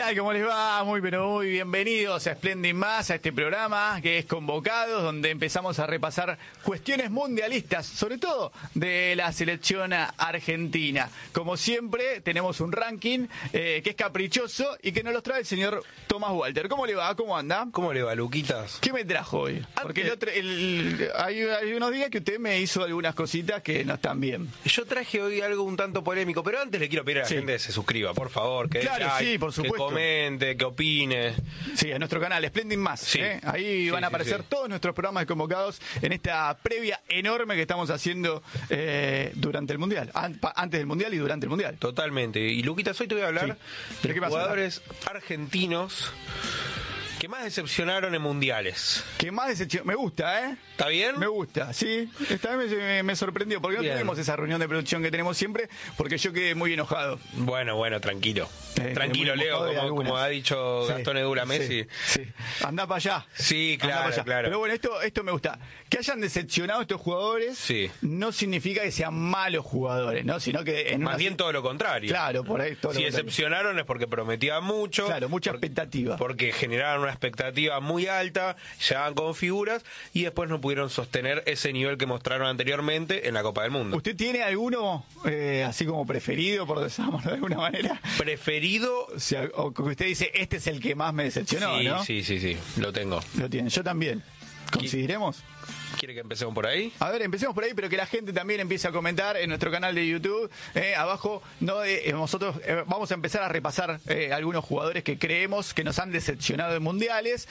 tal? ¿Cómo les va? Muy, pero muy bienvenidos a Splendid Más, a este programa que es Convocados, donde empezamos a repasar cuestiones mundialistas, sobre todo de la selección argentina. Como siempre, tenemos un ranking que es caprichoso y que nos lo trae el señor Tomás Walter. ¿Cómo le va? ¿Cómo anda? ¿Cómo le va, Luquitas? ¿Qué me trajo hoy? Porque hay unos días que usted me hizo algunas cositas que no están bien. Yo traje hoy algo un tanto polémico, pero antes le quiero pedir a la gente que se suscriba, por favor, que claro, sí, por supuesto. Que comente, que opine. Sí, a nuestro canal Splendid Más. Sí. Ahí van a aparecer todos nuestros programas de Convocados en esta previa enorme que estamos haciendo durante el Mundial, antes del Mundial y durante el Mundial. Totalmente. Y Luquitas, hoy te voy a hablar ¿De de qué jugadores argentinos que más decepcionaron en mundiales. Que más decepción. Me gusta, ¿eh? ¿Está bien? Me gusta, sí. Esta vez me sorprendió, porque no tenemos esa reunión de producción que tenemos siempre, porque yo quedé muy enojado. Bueno, tranquilo. Tranquilo, Leo, como ha dicho Gastón Edula Messi. Sí. Andá para allá. Sí, claro. Pero bueno, esto me gusta. Que hayan decepcionado estos jugadores no significa que sean malos jugadores, ¿no? Sino que más bien todo lo contrario. Claro, por ahí todo si lo decepcionaron es porque prometían mucho. Claro, mucha expectativa. Porque generaron una expectativa muy alta, llegaban con figuras y después no pudieron sostener ese nivel que mostraron anteriormente en la Copa del Mundo. ¿Usted tiene alguno así como preferido, por decirlo de alguna manera? ¿Preferido? O sea, o que usted dice, este es el que más me decepcionó, ¿no? Sí, lo tengo. Lo tiene, yo también. ¿Coincidiremos? ¿Quiere que empecemos por ahí? A ver, empecemos por ahí, pero que la gente también empiece a comentar en nuestro canal de YouTube. Abajo, nosotros vamos a empezar a repasar algunos jugadores que creemos que nos han decepcionado en mundiales.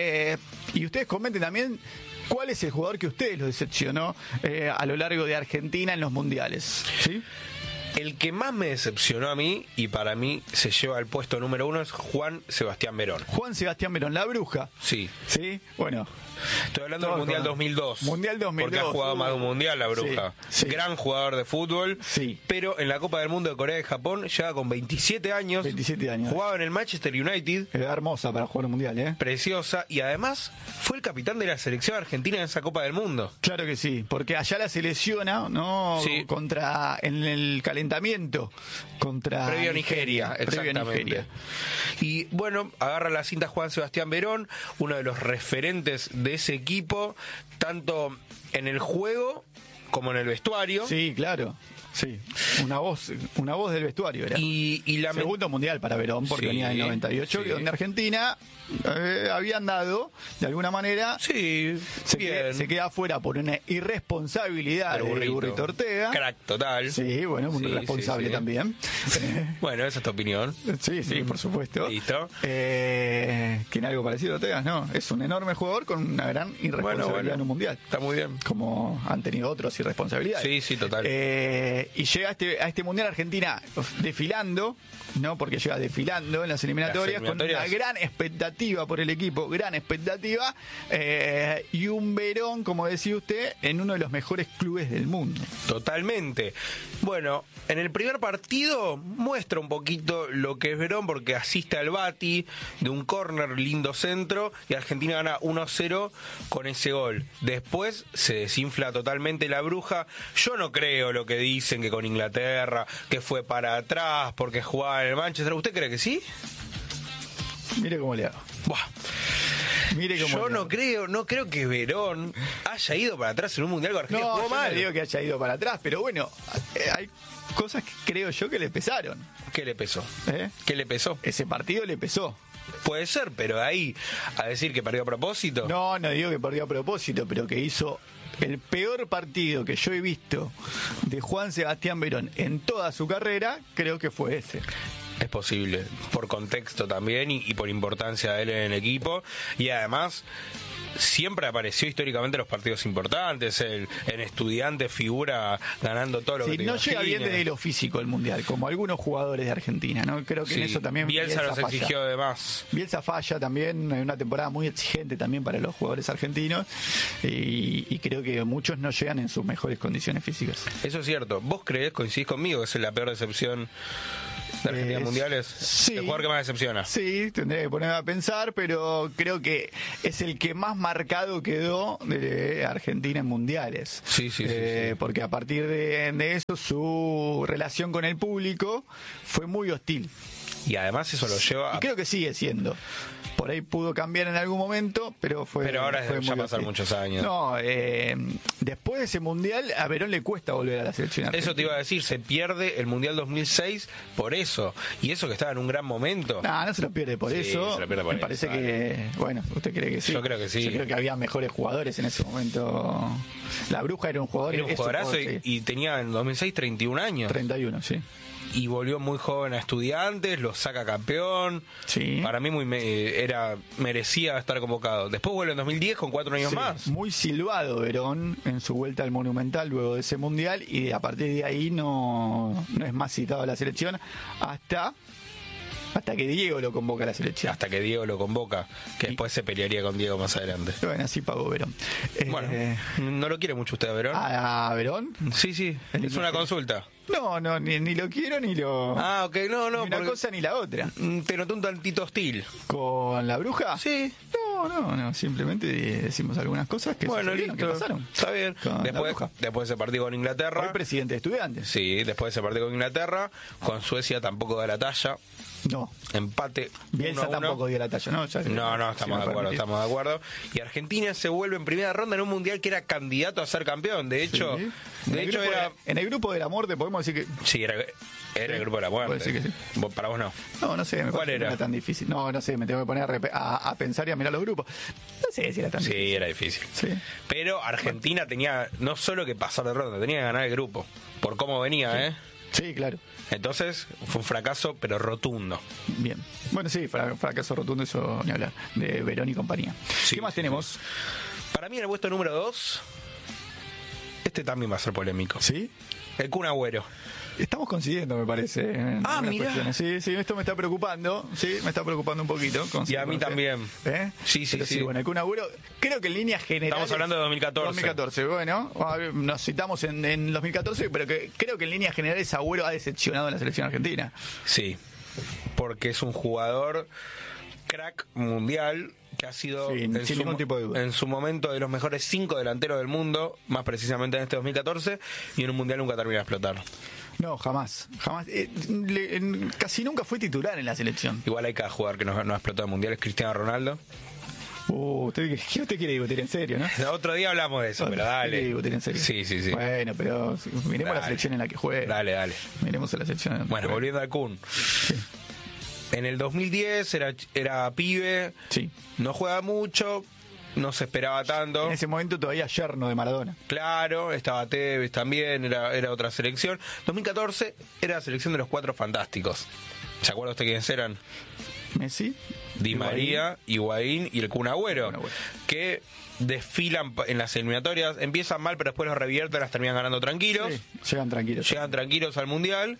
Y ustedes comenten también cuál es el jugador que ustedes los decepcionó a lo largo de Argentina en los mundiales. ¿Sí? El que más me decepcionó a mí, y para mí se lleva el puesto número 1, es Juan Sebastián Verón. Juan Sebastián Verón, la bruja. Sí. Sí, bueno. Estoy hablando del Mundial 2002. Mundial 2002. Porque ha jugado más de un Mundial, la bruja. Sí. Gran jugador de fútbol. Sí. Pero en la Copa del Mundo de Corea y Japón llega con 27 años. 27 años. Jugaba en el Manchester United. Era hermosa para jugar un Mundial, ¿eh? Preciosa. Y además fue el capitán de la selección argentina en esa Copa del Mundo. Claro que sí. Porque allá la selecciona, ¿no? Sí. En el calentamiento. Previo a Nigeria. Previo a Nigeria. Y bueno, agarra la cinta Juan Sebastián Verón, uno de los referentes de ese equipo, tanto en el juego como en el vestuario. Sí, claro. Sí, una voz del vestuario era. Y segundo mundial para Verón, porque venía del 98, donde Argentina había andado, de alguna manera, se queda afuera por una irresponsabilidad de Burrito Ortega. Crack total. Sí, bueno, muy responsable también. Bueno, esa es tu opinión. Sí, por supuesto. Listo. ¿Tiene algo parecido a Ortega? No, es un enorme jugador con una gran irresponsabilidad en un mundial. Está muy bien. Como han tenido otros irresponsabilidades. Sí, total. Y llega a este Mundial Argentina desfilando, ¿no? Porque llega desfilando en las eliminatorias con una gran expectativa por el equipo, gran expectativa, y un Verón, como decía usted, en uno de los mejores clubes del mundo. Totalmente. Bueno, en el primer partido muestra un poquito lo que es Verón, porque asiste al bati de un córner, lindo centro, y Argentina gana 1-0 con ese gol. Después se desinfla totalmente la bruja. Yo no creo lo que dicen, que con Inglaterra, que fue para atrás porque jugaba en el Manchester. ¿Usted cree que sí? Mire cómo le hago. Buah. Yo no creo que Verón haya ido para atrás en un mundial con Argentina. No, no digo que haya ido para atrás, pero bueno, hay cosas que creo yo que le pesaron. ¿Qué le pesó? ¿Qué le pesó? Ese partido le pesó. Puede ser, pero ahí a decir que perdió a propósito. No digo que perdió a propósito, pero que hizo el peor partido que yo he visto de Juan Sebastián Verón en toda su carrera, creo que fue ese. Es posible, por contexto también y por importancia de él en el equipo. Y además, siempre apareció históricamente en los partidos importantes. En Estudiante figura ganando todo lo que te no llega bien desde lo físico el Mundial, como algunos jugadores de Argentina, ¿no? Creo que en eso también Bielsa nos exigió de más. Bielsa falla también, en una temporada muy exigente también para los jugadores argentinos, y creo que muchos no llegan en sus mejores condiciones físicas. Eso es cierto. ¿Vos coincidís conmigo que es la peor decepción de Argentina mundiales? Sí, el jugador que más decepciona. Sí, tendré que ponerme a pensar, pero creo que es el que más marcado quedó de Argentina en mundiales. Sí. Porque a partir de eso su relación con el público fue muy hostil. Y además eso lo lleva Y creo que sigue siendo. Por ahí pudo cambiar en algún momento, pero ahora fue ya muy pasaron así. muchos años. No, después de ese mundial, a Verón le cuesta volver a la selección argentina. Eso te iba a decir, se pierde el Mundial 2006 por eso. Y eso que estaba en un gran momento. No se lo pierde por Sí, eso. se lo pierde por Me eso, parece vale. que, bueno, ¿usted cree que sí? Yo creo que sí. Yo creo que había mejores jugadores en ese momento. La Bruja era un jugador. Era un es jugadorazo jugador, sí. y tenía en 2006 31 años. 31, sí. Y volvió muy joven a Estudiantes, lo saca campeón. Sí. Para mí merecía estar convocado. Después vuelve en 2010 con 4 años Sí, más. muy silbado Verón en su vuelta al Monumental luego de ese mundial, y a partir de ahí no es más citado a la selección hasta que Diego lo convoca a la selección. Hasta que Diego lo convoca, que después se pelearía con Diego más adelante. Bueno, así pagó Verón. Bueno, ¿no lo quiere mucho usted a Verón? ¿A Verón? Sí, es una consulta. No, ni lo quiero ni lo... Ah, ok, no, ni una porque cosa ni la otra. te noté un tantito hostil. ¿Con la Bruja? Sí. No, simplemente decimos algunas cosas que Bueno, sucedieron, que listo. pasaron. Está bien. Con la Después Bruja. de ese partido con Inglaterra. Hoy presidente de Estudiantes. Sí, después de ese partido con Inglaterra. Con Suecia tampoco da la talla. No. Empate. Bielsa 1-1. tampoco dio la talla, ¿no? Ya- No, si me permitís. estamos de acuerdo. Y Argentina se vuelve en primera ronda en un mundial que era candidato a ser campeón. De hecho, Sí. En el grupo de la muerte podemos decir que... Sí, era el grupo de la Puedo muerte. decir que sí. Para vos no. No sé, me ¿Cuál parece que era? no era tan difícil. No sé, me tengo que poner a pensar y a mirar los grupos. No sé si era tan Sí, difícil. era difícil. Sí. Pero Argentina tenía no solo que pasar de ronda, tenía que ganar el grupo. Por cómo venía, ¿eh? Sí, claro. Entonces fue un fracaso, pero rotundo. Bien. Bueno, sí, fracaso rotundo, eso ni hablar. De Verón y compañía. Sí, ¿Qué más sí, tenemos? Para mí en el puesto número 2, este también va a ser polémico. ¿Sí? El Kun Agüero. Estamos coincidiendo, me parece. En algunas mirá. cuestiones. Sí, esto me está preocupando. Sí, me está preocupando un poquito. Y a mí también. ¿Eh? Sí, Pero sí. Bueno, el Kun Agüero, creo que en líneas generales... Estamos hablando de 2014. 2014, bueno, nos citamos en 2014, pero que creo que en líneas generales Agüero ha decepcionado en la selección argentina. Sí, porque es un jugador crack mundial que ha sido Sí, sin ningún tipo de duda. en su momento de los mejores 5 delanteros del mundo, más precisamente en este 2014, y en un mundial nunca termina de explotar. No, jamás. Casi nunca fue titular en la selección. Igual hay cada jugador que no ha explotado en mundial, es Cristiano Ronaldo. Usted quiere discutir en serio, ¿no? Otro día hablamos de eso, pero Quiere dale. discutir en serio. Sí. Bueno, pero miremos la Dale. selección en la que juega. Dale. Miremos a la selección. en la que Bueno, juega. volviendo al Kun. En el 2010 era pibe, Sí. no juega mucho, no se esperaba tanto. En ese momento todavía yerno de Maradona. Claro, estaba Tevez también, era otra selección. 2014 era la selección de los 4 fantásticos. ¿Se acuerda usted quiénes eran? Messi. Di María, Higuaín y el Kun Agüero, Kun Agüero. que desfilan en las eliminatorias, empiezan mal pero después los revierten, las terminan ganando tranquilos, Sí, llegan tranquilos. llegan tranquilos al Mundial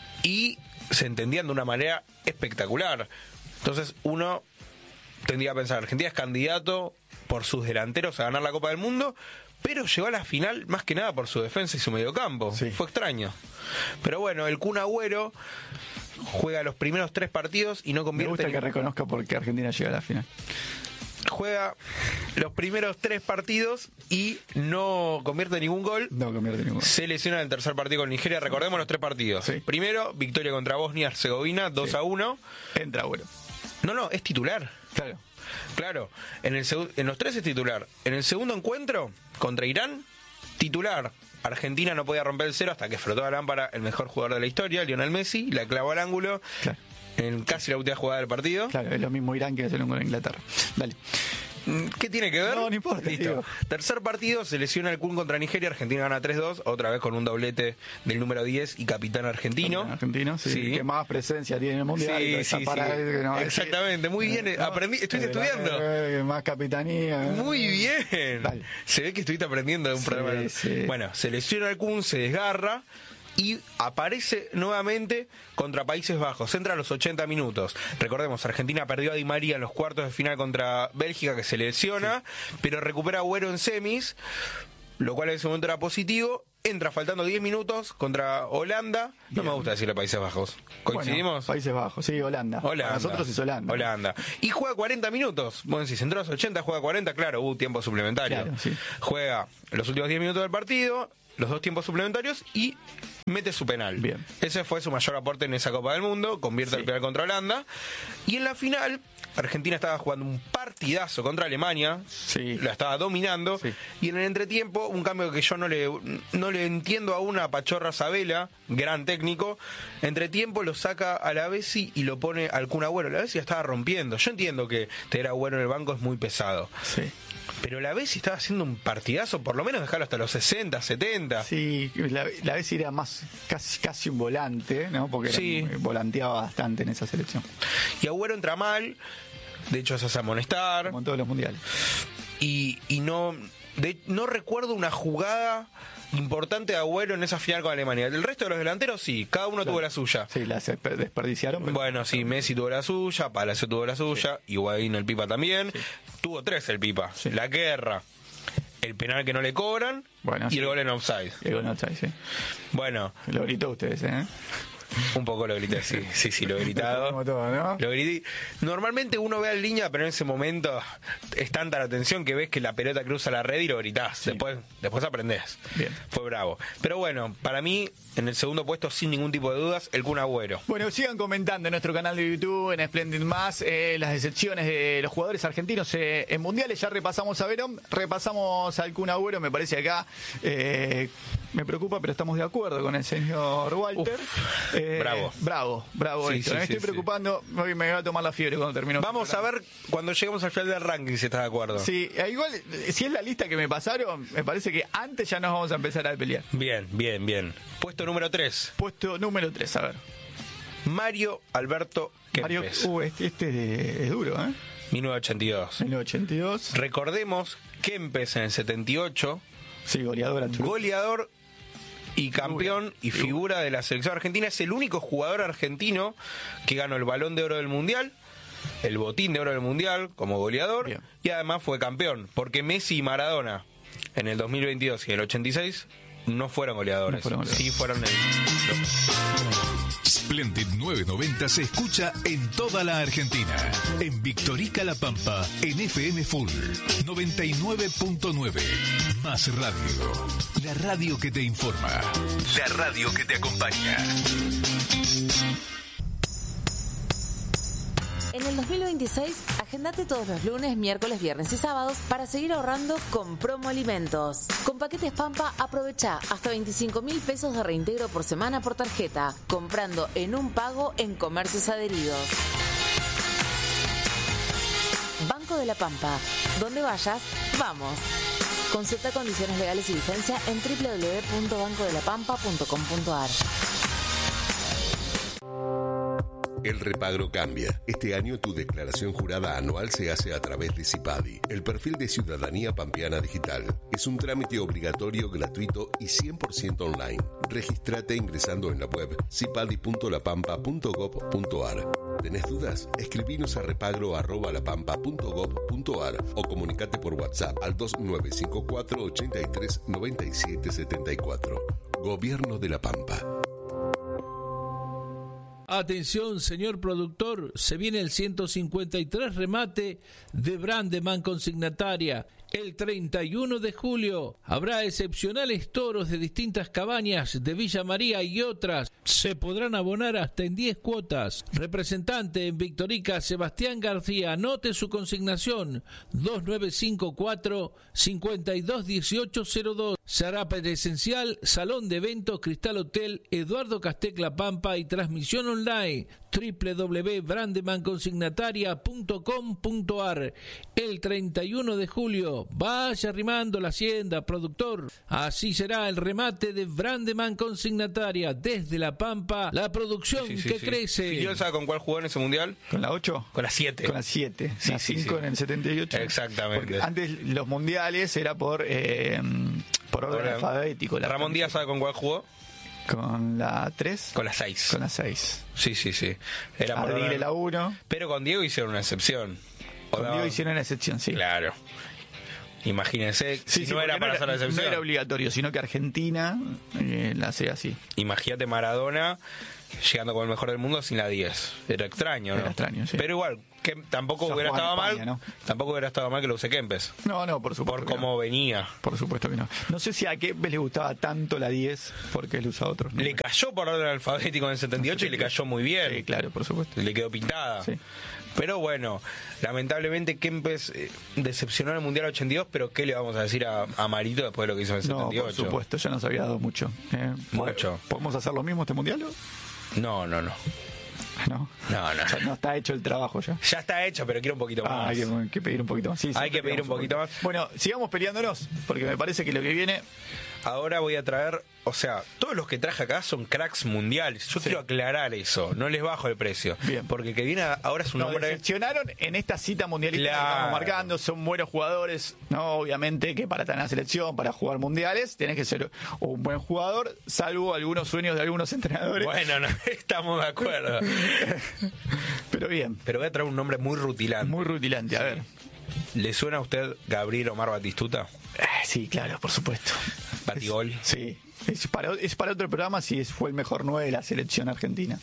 y se entendían de una manera espectacular. Entonces uno tendría a pensar, Argentina es candidato por sus delanteros a ganar la Copa del Mundo, pero llegó a la final más que nada por su defensa y su mediocampo. Sí. Fue extraño. Pero bueno, el Kun Agüero juega los primeros 3 partidos y no Me convierte gusta que reconozca porque Argentina llega a la final. juega los primeros 3 partidos y no convierte ningún gol. No convierte ningún. Se lesiona en el tercer partido con Nigeria. Recordemos los 3 partidos. Sí. Primero, victoria contra Bosnia-Herzegovina, 2-1. Entra, bueno. No, es titular. Claro. Claro, en los 3 es titular. En el segundo encuentro, contra Irán, titular. Argentina no podía romper el 0 hasta que frotó la lámpara el mejor jugador de la historia, Lionel Messi, la clavó al ángulo Claro. en casi la última jugada del partido. Claro, es lo mismo Irán que hacer un gol en Inglaterra. Dale. ¿Qué tiene que ver? No importa, Listo. digo. Tercer partido, se lesiona el Kun contra Nigeria, Argentina gana 3-2, otra vez con un doblete del número 10 y capitán argentino. Argentino, sí. Sí. Que más presencia tiene en el mundial. y toda esa parada, Exactamente, muy bien. Estuviste estudiando. Más capitanía. Muy bien. Dale. Se ve que estuviste aprendiendo de un Sí, programa. sí. Bueno, se lesiona el Kun, se desgarra y aparece nuevamente contra Países Bajos. Entra a los 80 minutos. Recordemos, Argentina perdió a Di María en los cuartos de final contra Bélgica, que se lesiona, pero recupera a Agüero en semis, lo cual en ese momento era positivo. Entra faltando 10 minutos contra Holanda. No me gusta decirle Países Bajos. ¿Coincidimos? Bueno, Países Bajos, sí, Holanda. Para nosotros es Holanda. Holanda. Y juega 40 minutos. Bueno, si se entró a los 80, juega 40, claro, hubo tiempo suplementario. Claro, sí. Juega los últimos 10 minutos del partido, los 2 tiempos suplementarios y mete su penal. Bien. Ese fue su mayor aporte en esa Copa del Mundo, convierte el penal contra Holanda. Y en la final, Argentina estaba jugando un partidazo contra Alemania, la estaba dominando, y en el entretiempo, un cambio que yo no le entiendo aún a Pachorra Sabela, gran técnico, entretiempo lo saca a la Bessi y lo pone al Kun Agüero. La Bessi la estaba rompiendo. Yo entiendo que tener a Agüero en el banco es muy pesado. Sí. Pero la Bessi estaba haciendo un partidazo, por lo menos dejarlo hasta los 60, 70. Sí, la Bessi era más casi un volante, ¿no? Porque volanteaba bastante en esa selección. Y Agüero entra mal, de hecho se hace amonestar. Como en todos los mundiales. Y no recuerdo una jugada importante de Agüero en esa final con Alemania. El resto de los delanteros sí, cada uno tuvo la suya. Sí, la desperdiciaron. Pero... Bueno, sí, Messi tuvo la suya, Palacio tuvo la suya, Higuaín, el Pipa también. Sí. Tuvo 3 el Pipa. Sí. La guerra, el penal que no le cobran y el gol en offside. El gol en offside, sí. Bueno. Lo gritó ustedes, ¿eh? Un poco lo grité, sí, lo he gritado. Como todo, ¿no? Lo grité. Normalmente uno ve a línea, pero en ese momento es tanta la tensión que ves que la pelota cruza la red y lo gritás. Sí. Después aprendés. Bien. Fue bravo. Pero bueno, para mí, en el segundo puesto, sin ningún tipo de dudas, el Kun Agüero. Bueno, sigan comentando en nuestro canal de YouTube, en Splendid Más, las decepciones de los jugadores argentinos en mundiales. Ya repasamos a Verón, repasamos al Kun Agüero. Me parece acá, me preocupa, pero estamos de acuerdo con el señor Walter. Bravo sí, esto. Me estoy preocupando, me voy a tomar la fiebre cuando termino. Vamos a ver cuando lleguemos al final del ranking si estás de acuerdo. Sí, igual, si es la lista que me pasaron, me parece que antes ya nos vamos a empezar a pelear. Bien. Puesto número 3. Puesto número 3, a ver. Mario Alberto Kempes. Este es duro, ¿eh? 1982. Recordemos, Kempes en el 78. Sí, goleador y campeón y figura de la selección argentina. Es el único jugador argentino que ganó el Balón de Oro del Mundial, el Botín de Oro del Mundial como goleador. Bien. Y además fue campeón, porque Messi y Maradona en el 2022 y el 86 no fueron goleadores. Sí fueron Splendid 990 se escucha en toda la Argentina. En Victorica La Pampa, en FM Full 99.9. Más radio. La radio que te informa. La radio que te acompaña. En el 2026, agendate todos los lunes, miércoles, viernes y sábados para seguir ahorrando con Promo Alimentos. Con paquetes Pampa, aprovecha hasta 25.000 pesos de reintegro por semana por tarjeta, comprando en un pago en comercios adheridos. Banco de la Pampa. Donde vayas, vamos. Consulta condiciones legales y vigencia en www.bancodelapampa.com.ar. El repagro cambia. Este año tu declaración jurada anual se hace a través de CIPADI, el perfil de Ciudadanía Pampeana Digital. Es un trámite obligatorio, gratuito y 100% online. Regístrate ingresando en la web cipadi.lapampa.gov.ar. ¿Tenés dudas? Escribinos a repagro@lapampa.gov.ar o comunicate por WhatsApp al 2954 83 97 74. Gobierno de La Pampa. Atención, señor productor, se viene el 153 remate de Brandeman Consignataria. El 31 de julio habrá excepcionales toros de distintas cabañas de Villa María y otras. Se podrán abonar hasta en 10 cuotas. Representante en Victorica, Sebastián García. Anote su consignación 2954-521802. Se hará presencial, Salón de Eventos, Cristal Hotel, Eduardo Castec La Pampa y transmisión online www.brandemanconsignataria.com.ar. El 31 de julio, vaya arrimando la hacienda, productor. Así será el remate de Brandeman Consignataria. Desde La Pampa, la producción que crece. ¿Y sabe con cuál jugó en ese mundial? ¿Con la 8? Con la 7. Con la 7. La 5 en el 78. Exactamente. Porque antes los mundiales era por orden alfabético. Ramón Díaz, ¿sabe con cuál jugó? ¿Con la 3? Con la 6. Con la 6. Sí. Era Ardile la 1. Pero con Diego hicieron una excepción. Diego hicieron una excepción, sí. Claro. Imagínense, si no era para hacer la excepción. No era obligatorio, sino que Argentina la hacía así. Imagínate Maradona llegando como el mejor del mundo sin la 10. Era extraño, ¿no? Era extraño, sí. Pero igual, Que tampoco Ya hubiera juega en estado España, mal. ¿no? Tampoco hubiera estado mal que lo use Kempes. No, por supuesto. Por que cómo no. venía. Por supuesto que no. No sé si a Kempes le gustaba tanto la 10 porque él usa otros. Le cayó por orden alfabético en el 78 y le cayó muy bien. Sí, claro, por supuesto. Le quedó pintada. Sí. Pero bueno, lamentablemente Kempes decepcionó en el Mundial 82, pero ¿qué le vamos a decir a Marito después de lo que hizo en el No, 78? por supuesto, ya nos había dado mucho. Mucho. ¿Podemos hacer lo mismo este mundial? No. No. No. Ya no está hecho el trabajo ya. Ya está hecho, pero quiero un poquito más. Hay que pedir un poquito más. Sí, Hay que siempre pedir un poquito más. Bueno, sigamos peleándonos, porque me parece que lo que viene... Ahora voy a traer, o sea, todos los que traje acá son cracks mundiales. Yo quiero aclarar eso, no les bajo el precio. Bien. Porque el que viene ahora es un Nos hombre... decepcionaron en esta cita mundialista que Claro. estamos marcando, son buenos jugadores, ¿no? Obviamente que para tener la selección, para jugar mundiales, tenés que ser un buen jugador, salvo algunos sueños de algunos entrenadores. Bueno, no estamos de acuerdo. Pero bien, Pero voy a traer un nombre muy rutilante. muy rutilante, a ver. ¿Le suena a usted Gabriel Omar Batistuta? Sí, claro, por supuesto. Batigol. Sí. Es para otro programa si fue el mejor 9 de la selección argentina.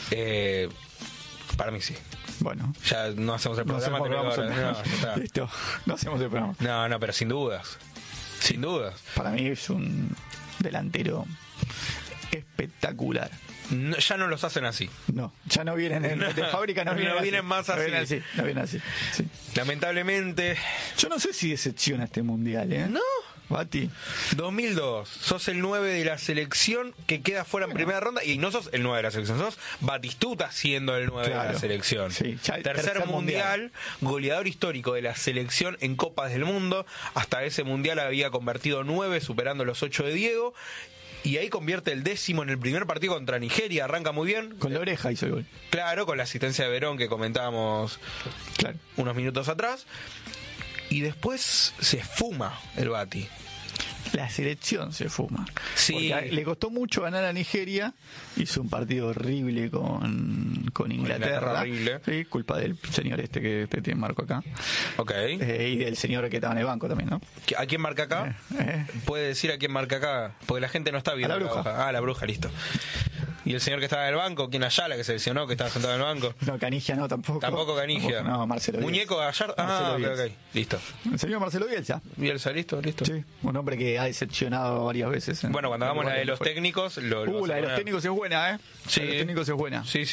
Para mí sí. Bueno. Ya no hacemos el No programa. hacemos tenemos programa, ahora. No, ya está. Listo. No hacemos el programa. No, pero sin dudas. Sin dudas. Para mí es un delantero espectacular. No, ya no los hacen así. No, ya no vienen de fábrica, no vienen más así. No vienen así. Sí. Lamentablemente. Yo no sé si decepciona este mundial, ¿eh? No. Bati. 2002, sos el 9 de la selección que queda fuera en primera ronda y no sos el 9 de la selección, sos Batistuta siendo el 9 de Claro. la selección. Sí, ya el tercer tercer mundial, goleador histórico de la selección en Copas del Mundo. Hasta ese mundial había convertido 9, superando los 8 de Diego. Y ahí convierte el 10º en el primer partido contra Nigeria. Arranca muy bien. Con la oreja hizo el gol. Claro, con la asistencia de Verón que comentábamos Claro. unos minutos atrás. Y después se esfuma el Bati. La selección se fuma. Sí. Porque le costó mucho ganar a Nigeria. Hizo un partido horrible con Inglaterra. horrible. Sí, culpa del señor este que te tiene marco acá. Ok. Y del señor que estaba en el banco también, ¿no? ¿A quién marca acá? ¿Puede decir a quién marca acá? Porque la gente no está viendo. A la bruja. hoja. Ah, la bruja, listo. ¿Y el señor que estaba en el banco? ¿Quién Ayala que se lesionó, que estaba sentado en el banco? No, Canigia no, tampoco. Tampoco Canigia. No, Marcelo Bielsa. ¿Muñeco Gallardo? Ah, Marcelo ok, Bielsa. ok. Listo. El señor Marcelo Bielsa. Bielsa, listo. Sí, un hombre que ha decepcionado varias veces. Bueno, cuando hagamos la de los técnicos... la de los técnicos es buena, ¿eh? Sí. La de los técnicos es buena. Sí.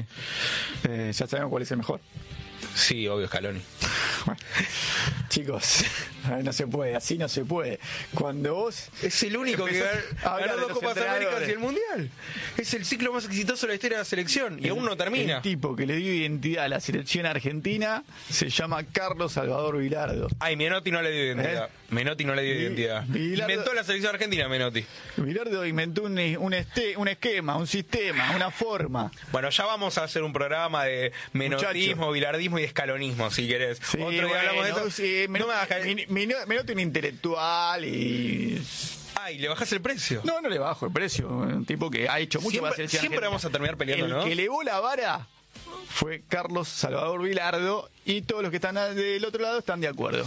Ya sabemos cuál es el mejor. Sí, obvio, Scaloni. Bueno, chicos, no se puede, así no se puede. Cuando vos... Es el único que empezás a hablar ganó de 2 los Copas entrenadores. Américas y el Mundial. Es el ciclo más exitoso de la historia de la selección y aún no termina. El tipo que le dio identidad a la selección argentina se llama Carlos Salvador Vilardo. Ay, Menotti no le dio identidad. Menotti no le dio identidad. Vilardo- Inventó la selección argentina, Menotti. Vilardo inventó un esquema, un sistema, una forma. Bueno, ya vamos a hacer un programa de menotismo, Muchacho. bilardismo y escalonismo, si querés. Sí, Otro día hablamos de bueno, eso. sí, no me bajas. Menotti un intelectual y... Ay, le bajás el precio. No le bajo el precio. Un tipo que ha hecho mucho para la selección Siempre argentina. vamos a terminar peleando, El ¿no? que elevó la vara fue Carlos Salvador Vilardo y todos los que están del otro lado están de acuerdo.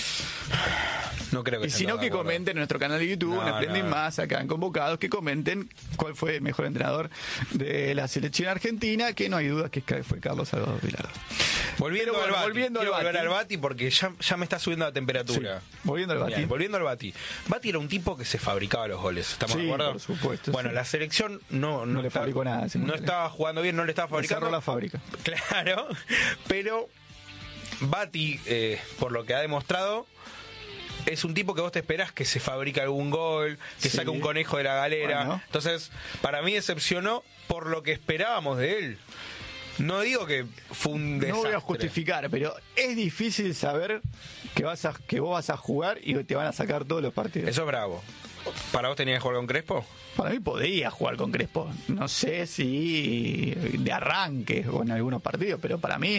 No creo que Y estén si no, todos que de acuerdo. comenten en nuestro canal de YouTube, No, en Aprenden no. Más, acá en Convocados, que comenten cuál fue el mejor entrenador de la selección argentina, que no hay duda que fue Carlos Salvador Vilardo. Volviendo Pero al bueno, Bati. volviendo Quiero al volver Bati. al Bati porque ya me está subiendo la temperatura. Sí, volviendo al Bati. Bien, volviendo al Bati. Bati era un tipo que se fabricaba los goles. ¿Estamos Sí, de acuerdo? por supuesto, Bueno, sí. la selección no le fabricó nada, ese No mundial. estaba jugando bien, no le estaba Le fabricando. cerró la fábrica. Claro, pero Bati, por lo que ha demostrado, es un tipo que vos te esperás que se fabrique algún gol, que Sí. saque un conejo de la galera. Bueno. Entonces, para mí decepcionó por lo que esperábamos de él. No digo que fue un desastre. No voy a justificar, pero es difícil saber que vos vas a jugar y te van a sacar todos los partidos. Eso es bravo. ¿Para vos tenías que jugar con Crespo? Para mí podía jugar con Crespo. No sé si de arranque o en algunos partidos, pero para mí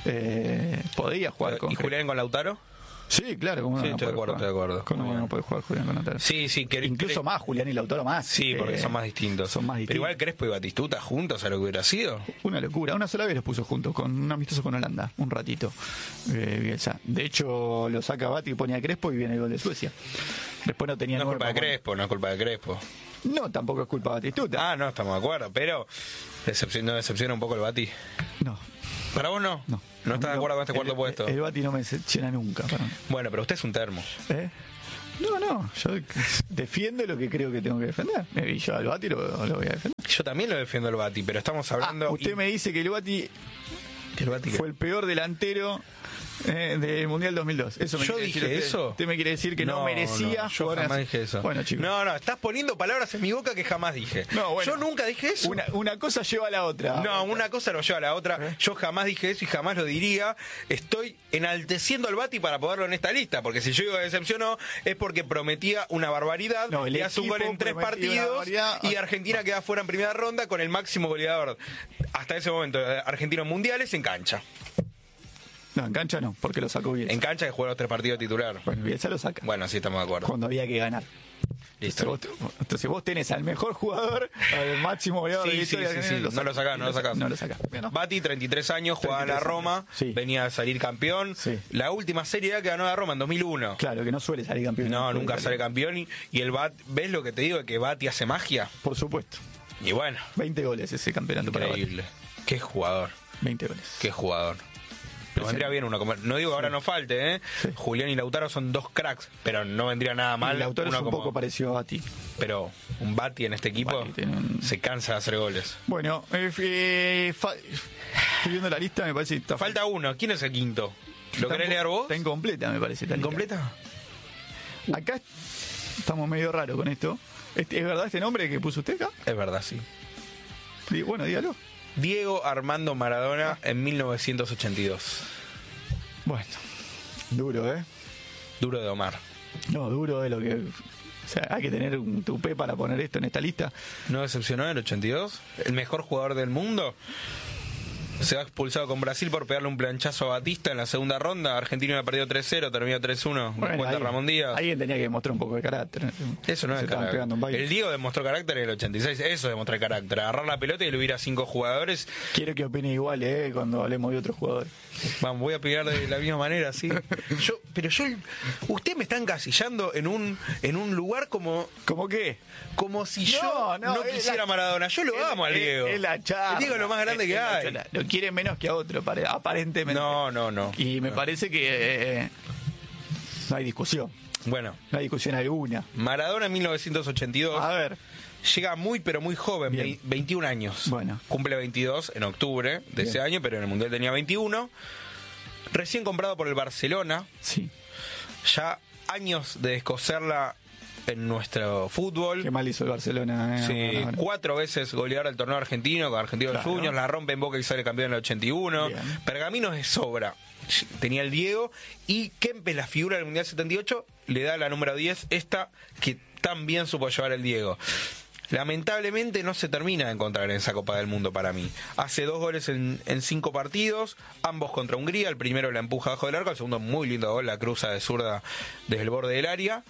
podía jugar con ¿Y Crespo. Julián con Lautaro? Sí, claro. ¿Cómo Sí, no estoy de puede acuerdo, jugar? estoy de acuerdo. ¿Cómo Muy bien. no puede jugar Julián con Lautaro? Sí, Incluso más, Julián y Lautaro más. Sí, porque son más distintos. Son más Pero distintos. igual Crespo y Batistuta juntos a lo que hubiera sido. Una locura. Una sola vez los puso juntos, con un amistoso con Holanda, un ratito. Bielsa. De hecho, lo saca Bati y pone a Crespo y viene el gol de Suecia. Después no tenía No es nueve culpa de para poner. Crespo, no es culpa de Crespo. No, tampoco es culpa de Batistuta. Ah, no, estamos de acuerdo, pero no decepciona un poco el Bati. No. ¿Para vos no? No estás de acuerdo con este cuarto puesto. El Bati no me decepciona nunca. Para mí. Bueno, pero usted es un termo. No, yo defiendo lo que creo que tengo que defender. Y yo al Bati lo voy a defender. Yo también lo defiendo al Bati, pero estamos hablando... Usted me dice que el Bati fue el peor delantero del Mundial 2002. Eso me yo quiere dije decir eso. Usted me quiere decir que no merecía. Yo jamás dije eso. Bueno, chicos. No, estás poniendo palabras en mi boca que jamás dije. No, bueno, yo nunca dije eso. Una cosa lleva a la otra. No, una cosa lo lleva a la otra. Yo jamás dije eso y jamás lo diría. Estoy enalteciendo al Bati para ponerlo en esta lista, porque si yo digo que decepcionó es porque prometía una barbaridad. Le hace un gol en 3 partidos y Argentina queda fuera en primera ronda con el máximo goleador hasta ese momento argentino en mundiales en cancha. No, en cancha no, porque lo sacó Bielsa. En cancha que jugó los 3 partidos titular. Bueno, Bielsa lo saca. Bueno, sí, estamos de acuerdo. Cuando había que ganar. Listo. Entonces vos tenés al mejor jugador, al máximo goleador de la historia. Sí. No lo sacás. No lo sacás. Bati, 33 años, jugaba en la Roma, venía a salir campeón. Sí. La última Serie A que ganó la Roma en 2001. Claro, que no suele salir campeón. No, nunca sale campeón. Y el Bati, ¿ves lo que te digo? Que Bati hace magia. Por supuesto. Y bueno. 20 goles ese campeonato para Bati. Increíble. Qué jugador. 20 goles. Qué jugador. Nos vendría bien uno. No digo que ahora no falte, ¿eh? Sí. Julián y Lautaro son 2 cracks, pero no vendría nada mal. Lautaro es un poco parecido a Bati. Pero un Bati en este equipo se cansa de hacer goles. Bueno, estoy viendo la lista, me parece. Falta uno. ¿Quién es el quinto? ¿Lo querés leer vos? Está incompleta, me parece. ¿Incompleta? Acá estamos medio raros con esto. ¿Es verdad este nombre que puso usted acá? Es verdad, sí. Bueno, dígalo. Diego Armando Maradona en 1982. Bueno, duro, Duro de domar. No, duro de lo que... O sea, hay que tener un tupé para poner esto en esta lista. ¿No decepcionó en el 82? ¿El mejor jugador del mundo? Se va expulsado con Brasil por pegarle un planchazo a Batista en la segunda ronda. Argentina había perdido 3-0, terminó 3-1. Bueno, cuenta Ramón Díaz. Alguien tenía que demostrar un poco de carácter. Eso no es carácter. El Diego demostró carácter en el 86. Eso demostró el carácter. Agarrar la pelota y le hubiera 5 jugadores. Quiero que opine igual, cuando hablemos de otros jugadores. Vamos, voy a opinar de la misma manera, sí. Usted me está encasillando en un lugar como... ¿Cómo qué? Como si yo no quisiera Maradona. Yo lo amo al Diego. Es la charla. El Diego es lo más grande que hay. Lo quiere menos que a otro, aparentemente. No. Y me parece que no hay discusión. Bueno. No hay discusión alguna. Maradona en 1982. A ver. Llega muy, pero muy joven, 21 años. Bueno. Cumple 22 en octubre de ese año, pero en el Mundial tenía 21. Recién comprado por el Barcelona. Sí. Ya años de descoserla en nuestro fútbol. Qué mal hizo el Barcelona. Sí, 4 veces goleador del torneo argentino, con Argentinos Juniors, la rompe en Boca y sale campeón en el 81. Bien. Pergaminos de sobra. Tenía el Diego y Kempes, la figura del Mundial 78, le da la número 10, esta que tan bien supo llevar el Diego. Lamentablemente no se termina de encontrar en esa Copa del Mundo para mí. Hace 2 goles en 5 partidos, ambos contra Hungría. El primero la empuja bajo del arco, el segundo muy lindo gol, la cruza de zurda desde el borde del área.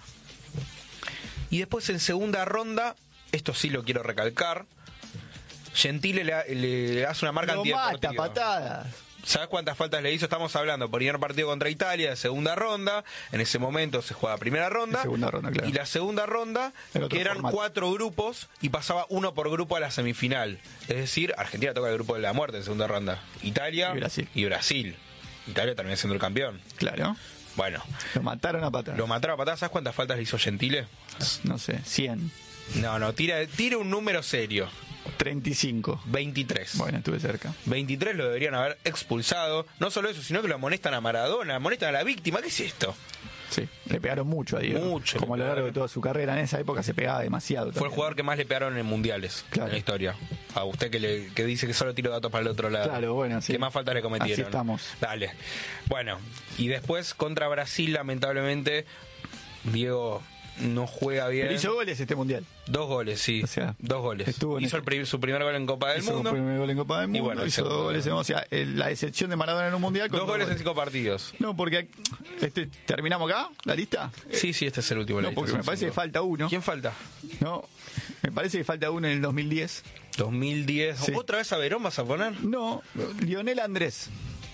Y después en segunda ronda, esto sí lo quiero recalcar, Gentile le hace una marca antideportiva. Mata patadas. ¿Sabes cuántas faltas le hizo? Estamos hablando, primer partido contra Italia, de segunda ronda. En ese momento se juega primera ronda. Claro. Y la segunda ronda, que eran 4 grupos y pasaba uno por grupo a la semifinal. Es decir, Argentina toca el grupo de la muerte en segunda ronda. Italia y Brasil. Italia termina siendo el campeón. Claro. Bueno. Lo mataron a patadas. ¿Sabes cuántas faltas le hizo Gentile? No sé, 100. No, tira un número serio. 35. 23. Bueno, estuve cerca. 23 lo deberían haber expulsado. No solo eso, sino que lo amonestan a Maradona, amonestan a la víctima. ¿Qué es esto? Sí, le pegaron mucho a Diego. Mucho. Como a lo largo de toda su carrera, en esa época se pegaba demasiado. Fue el jugador que más le pegaron en mundiales, en la historia. A usted que dice que solo tiro datos para el otro lado. Claro, bueno, sí. ¿Qué más faltas le cometieron? Así estamos. Dale. Bueno, y después contra Brasil, lamentablemente, Diego no juega bien. Pero hizo goles este mundial. 2 goles, sí. O sea, 2 goles. Hizo su primer gol en Copa del Mundo. Su primer gol en Copa del Mundo. Y bueno, hizo 2 goles. O sea, la decepción de Maradona en un mundial. 2 goles en 5 partidos. No, porque ¿terminamos acá la lista? Sí, este es el último. No, porque me parece que falta uno. ¿Quién falta? No, me parece que falta uno en el 2010. 2010. Sí. ¿Otra vez a Verón vas a poner? No, Lionel Andrés.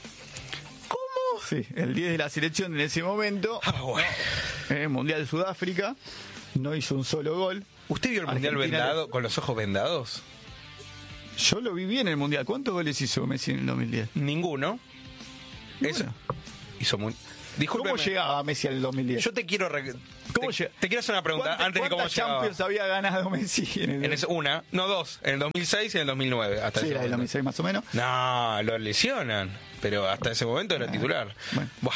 ¿Cómo? Sí, el 10 de la selección en ese momento. Bueno. En el Mundial de Sudáfrica. No hizo un solo gol. ¿Usted vio el Mundial vendado, con los ojos vendados? Yo lo vi bien en el Mundial. ¿Cuántos goles hizo Messi en el 2010? Ninguno. Eso. Hizo muy... Discúlpeme. ¿Cómo llegaba Messi al 2010? Yo te quiero te quiero hacer una pregunta antes de cómo ¿Cuántas llegaba. Champions había ganado Messi en el Una, no dos, en el 2006 y en el 2009. Hasta Sí, ese la del momento. 2006 más o menos. No, lo lesionan, pero hasta ese momento era titular. Bueno. Buah,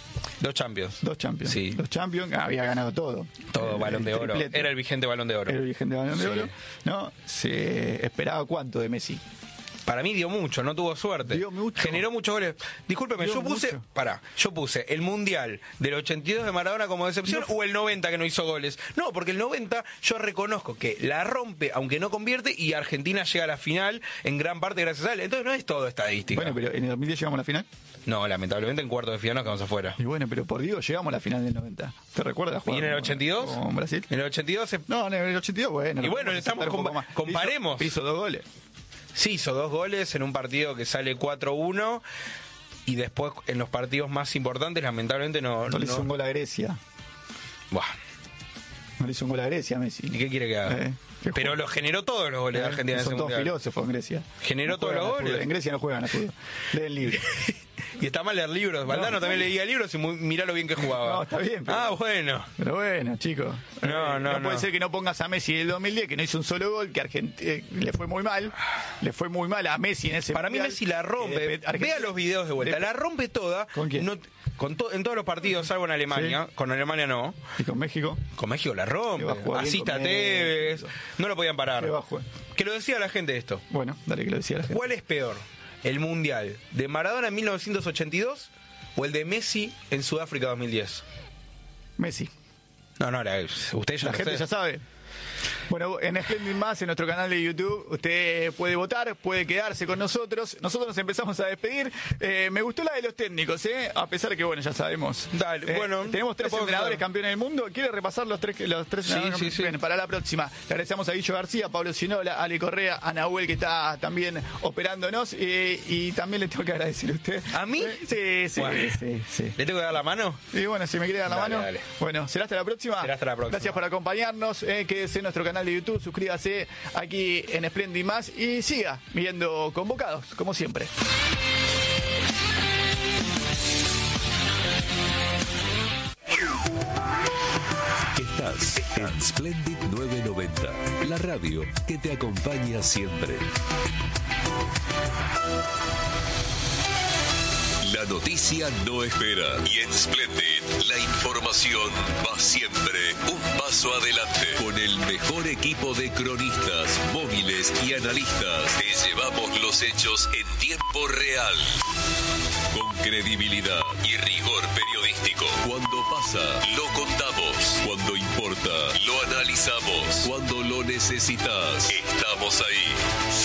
2 Champions. 2 Champions. Sí. 2 Champions, había ganado todo. Todo Balón de Oro. triplete. Era el vigente Balón de Oro. Era el vigente Balón de Sí. Oro. ¿No? ¿Se esperaba cuánto de Messi? Para mí dio mucho, no tuvo suerte. Dio mucho. Generó muchos goles. Discúlpeme, Dio yo puse, mucho. yo puse el Mundial del 82 de Maradona como decepción o el 90 que no hizo goles. No, porque el 90 yo reconozco que la rompe, aunque no convierte, y Argentina llega a la final en gran parte gracias a él. Entonces no es todo estadística. Bueno, pero en el 2010 llegamos a la final. No, lamentablemente en cuartos de final nos quedamos afuera. Y bueno, pero por Dios, llegamos a la final del 90. ¿Te recuerdas? ¿Y en el 82? Con Brasil. En el 82 se... No, en el 82, bueno. Y bueno, vamos a estamos aceptar un poco más. comparemos. Hizo 2 goles. Sí, hizo 2 goles en un partido que sale 4-1 y después en los partidos más importantes lamentablemente no No le hizo un gol a Grecia. Buah, No le hizo un gol a Grecia, Messi. ¿y qué quiere que haga? ¿Qué Pero juega? lo generó todos los goles de Argentina en ese Son todos mundial. filósofos en Grecia. Generó No todos juegan los al fútbol. goles. En Grecia no juegan a fútbol. Leen libros. Y está mal leer libros. Valdano también leía libros y mirá lo bien que jugaba. No, está bien, pero- Bueno. Pero bueno, chicos. No. puede ser que no pongas a Messi del 2010, que no hizo un solo gol, que le fue muy mal. Le fue muy mal a Messi en ese Para mí mundial. Messi la rompe. Vea los videos de vuelta. La rompe toda. ¿Con quién? En todos los partidos, salvo en Alemania. Sí. Con Alemania no. Y con México. Con México la rompe. Que va a jugar bien Asista a con Tevez. México. No lo podían parar. Que va a jugar. Que lo decía la gente esto. Bueno, dale que lo decía la gente. ¿Cuál es peor? ¿El Mundial de Maradona en 1982 o el de Messi en Sudáfrica 2010? Messi. No, usted ya La lo gente sé. ya sabe. Bueno, en Splendid Más, en nuestro canal de YouTube, usted puede votar, puede quedarse con nosotros. Nosotros nos empezamos a despedir. Me gustó la de los técnicos, a pesar de que, bueno, ya sabemos. Dale, bueno, tenemos 3 no puedo entrenadores creer. campeones del mundo. ¿Quiere repasar los tres entrenadores? sí. Bien, para la próxima. Le agradecemos a Guillo García, Pablo Ginola, Ale Correa, a Nahuel, que está también operándonos. Y también le tengo que agradecer a usted. ¿A mí? Sí. Bueno. Sí. ¿Le tengo que dar la mano? Y bueno, si me quiere dar la Dale, mano. dale. Bueno, será hasta la próxima. Será hasta la próxima. Gracias por acompañarnos. Quédese en nuestro canal de YouTube, suscríbase aquí en Splendid Más y siga viendo Convocados, como siempre. Estás en Splendid 990, la radio que te acompaña siempre. La noticia no espera y en Splendid la información va siempre un paso adelante. Con el mejor equipo de cronistas, móviles y analistas, te llevamos los hechos en tiempo real. Con credibilidad y rigor periodístico. Cuando pasa, lo contamos. Cuando importa, lo analizamos. Cuando lo necesitas, estamos ahí.